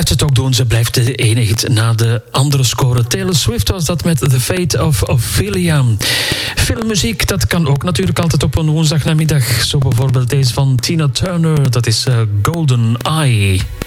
blijft het ook doen. Ze blijft de ene hit na de andere scoren. Taylor Swift was dat met The Fate of Ophelia. Filmmuziek, dat kan ook natuurlijk altijd op een woensdagnamiddag. Zo bijvoorbeeld deze van Tina Turner. Dat is Golden Eye.